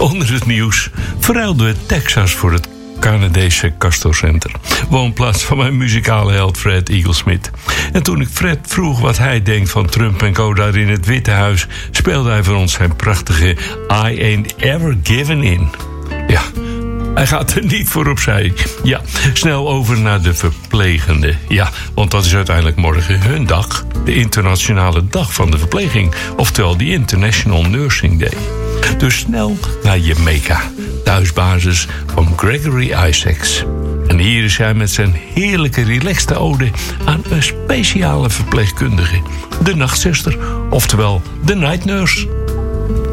Onder het nieuws verruilden we Texas voor het Canadese Castor Center, woonplaats van mijn muzikale held Fred Eaglesmith. En toen ik Fred vroeg wat hij denkt van Trump en co daar in het Witte Huis, speelde hij voor ons zijn prachtige I Ain't Ever Given In. Ja, hij gaat er niet voor opzij. Ja, snel over naar de verplegenden. Ja, want dat is uiteindelijk morgen hun dag. De internationale dag van de verpleging. Oftewel de International Nursing Day. Dus snel naar Jamaica, thuisbasis van Gregory Isaacs. En hier is hij met zijn heerlijke relaxte ode aan een speciale verpleegkundige. De nachtzuster, oftewel de night nurse.